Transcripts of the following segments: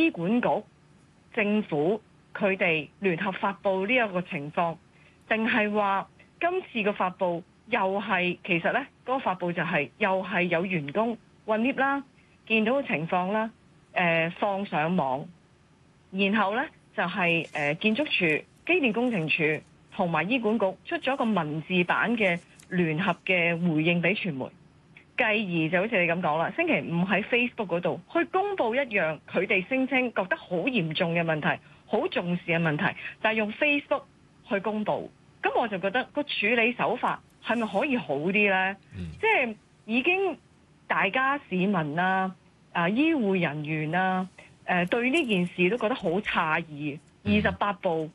醫管局、政府佢哋聯合發布呢一個情況，定係話今次個發布又係其實呢嗰個發布就係又係有員工混 lift 啦，見到嘅情況啦，放上網，然後呢就係建築署、機電工程署同埋醫管局出咗一個文字版嘅聯合嘅回應俾傳媒。繼而就好似你咁講啦，星期五喺 Facebook 嗰度去公佈一樣佢哋聲稱覺得好嚴重嘅問題、好重視嘅問題，但係用 Facebook 去公佈，咁我就覺得個處理手法係咪可以好啲呢？即係已經大家市民啦、醫護人員啦、對呢件事都覺得好詫異。28部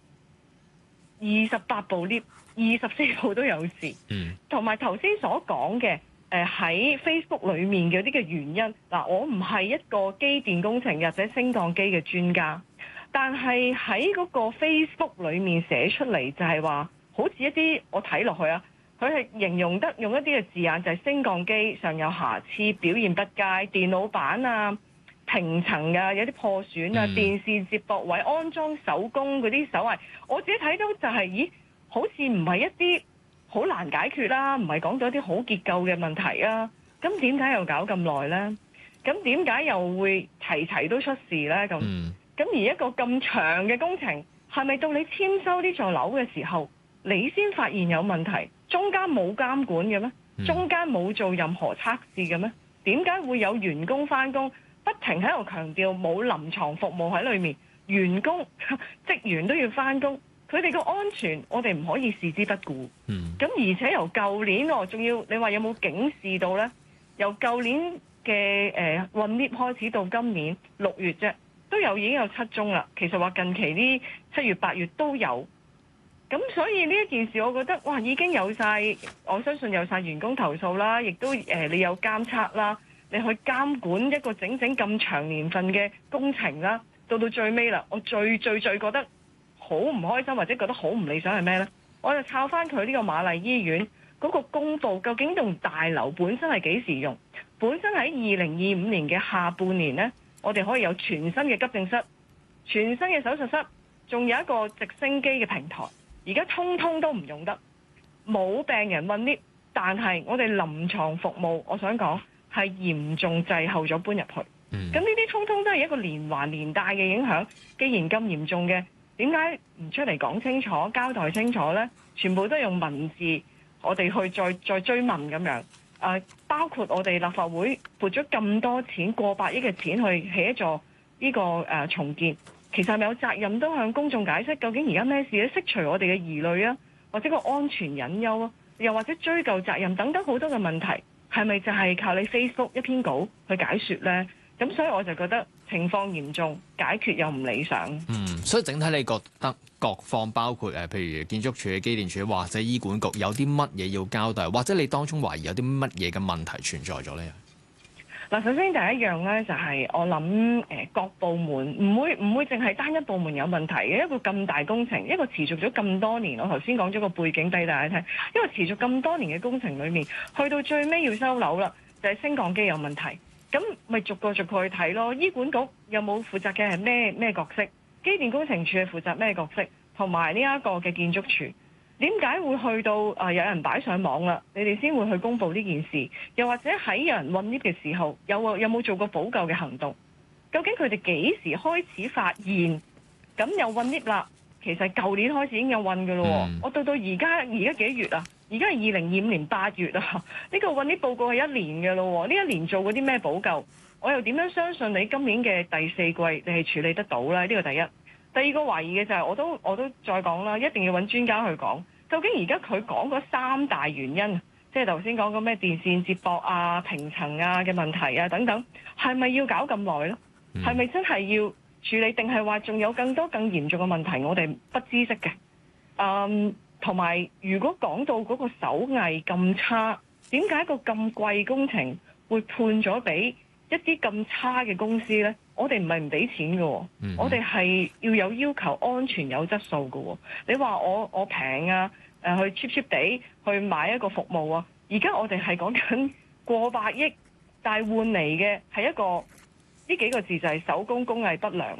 lift， 24部都有事，同埋頭先所講嘅。喺 Facebook 裏面嘅啲嘅原因，我唔係一個機電工程或者升降機嘅專家，但係喺嗰個 Facebook 裏面寫出嚟就係話，好似一啲我睇落去啊，佢係形容得用一啲嘅字眼，就係升降機上有瑕疵、表現不佳、電腦板啊、平層啊有啲破損啊、電線接駁位安裝手工嗰啲手藝，我自己睇到就係，咦，好似唔係一啲好難解決啦，唔係講到一啲好結構嘅問題啊，咁點解又搞咁耐呢？咁點解又會齊都出事呢？咁而一個咁長嘅工程，係咪到你簽收呢座樓嘅時候，你先發現有問題？中間冇監管嘅咩？中間冇做任何測試嘅咩？點解會有員工返工不停喺度強調冇臨床服務喺裏面？員工職員都要返工。佢哋個安全，我哋唔可以視之不顧。咁而且由舊年仲要你話有冇警示到呢？由舊年嘅混 lift 開始到今年6月啫，都已經有7宗啦。其實話近期呢7月8月都有。咁所以呢一件事，我覺得哇已經有晒，我相信有晒員工投訴啦，亦都你有監測啦，你去監管一個整咁長年份嘅工程啦，到最尾啦，我最覺得好唔開心或者覺得好唔理想係咩呢？我就抄翻佢呢個瑪麗醫院嗰個公佈，究竟棟大樓本身係幾時用？本身喺2025年嘅下半年呢，我哋可以有全新嘅急症室、全新嘅手術室，仲有一個直升機嘅平台。而家通通都唔用得，冇病人混 lift，但係我哋臨床服務，我想講係嚴重滯後咗搬入去。咁呢啲通通都係一個連環連帶嘅影響。既然咁嚴重嘅，點解唔出嚟講清楚、交代清楚呢？全部都用文字，我哋去再追問咁樣。包括我哋立法會撥咗咁多錢，過百億嘅錢去起一座呢個重建，其實係咪有責任都向公眾解釋究竟而家咩事咧？釋除我哋嘅疑慮啊，或者個安全隱憂啊，又或者追究責任等等好多嘅問題，係咪就係靠你 Facebook 一篇稿去解說呢？咁所以我就覺得情況嚴重，解決又唔理想。 所以整體你覺得各方包括譬如建築署、機電署或者醫管局有啲乜嘢要交代，或者你當中懷疑有啲乜嘢嘅問題存在咗呢？ 嗱，首先第一樣呢，就係我諗各部門唔會淨係單一部門有問題嘅。一個咁大工程，一個持續咗咁多年，我頭先講咗個背景俾大家聽，一個持續咁多年嘅工程裏面，去到最尾要收樓啦，就係升降機有問題。咁咪逐個去睇咯。醫管局有冇負責嘅係咩角色？機電工程署係負責咩角色？同埋呢一個嘅建築署，點解會去到有人擺上網啦？你哋先會去公佈呢件事？又或者喺有人混 lift 嘅時候，有冇做過補救嘅行動？究竟佢哋幾時開始發現咁有混 lift 啦？其實舊年開始已經有混㗎咯。我到而家幾月啊？而家係2025年8月啊！呢個混 lift 報告係1年嘅咯。呢1年做過啲咩補救？我又點樣相信你今年嘅第4季你係處理得到咧？呢個第一。第二個懷疑嘅就係我都再講啦，一定要揾專家去講。究竟而家佢講嗰3大原因，即係頭先講嗰咩電線接駁啊、平層啊嘅問題啊等等，係咪要搞咁耐咧？係咪真係要處理，定係話仲有更多更嚴重嘅問題我哋不知悉嘅？同埋如果講到嗰個手藝咁差，點解個咁貴工程會判咗俾一啲咁差嘅公司呢？我哋唔係唔俾錢嘅，我哋係要有求安全有質素嘅。你話我平啊，去 cheap 地去買一個服務啊，而家我哋係講緊過百億，但係換嚟嘅係一個呢幾個字就係手工工藝不良。